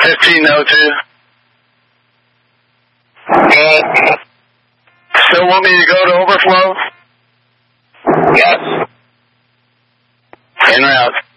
1502. Okay. Still want me to go to overflow? Yes. En route.